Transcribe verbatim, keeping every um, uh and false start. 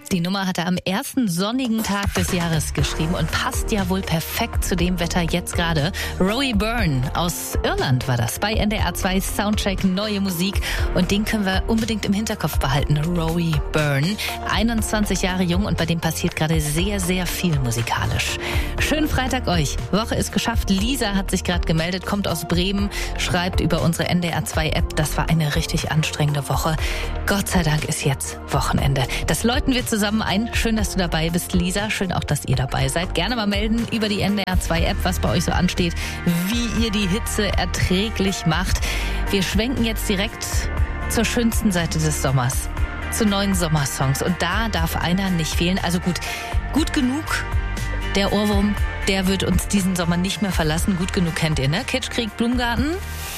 Die Nummer hat er am ersten sonnigen Tag des Jahres geschrieben und passt ja wohl perfekt zu dem Wetter jetzt gerade. Rory Byrne aus Irland war das bei N D R zwei Soundcheck Neue Musik und den können wir unbedingt im Hinterkopf behalten. Rory Byrne, einundzwanzig Jahre jung und bei dem passiert gerade sehr, sehr viel musikalisch. Schönen Freitag euch. Woche ist geschafft. Lisa hat sich gerade gemeldet, kommt aus Bremen, schreibt über unsere N D R zwei App. Das war eine richtig anstrengende Woche. Gott sei Dank ist jetzt Wochenende. Das läuten wir zusammen ein. Schön, dass du dabei bist, Lisa. Schön auch, dass ihr dabei seid. Gerne mal melden über die N D R zwei App, was bei euch so ansteht, wie ihr die Hitze erträglich macht. Wir schwenken jetzt direkt zur schönsten Seite des Sommers, zu neuen Sommersongs. Und da darf einer nicht fehlen. Also gut, gut genug. Der Ohrwurm, der wird uns diesen Sommer nicht mehr verlassen. Gut genug kennt ihr, ne? Kitschkrieg, Blumengarten.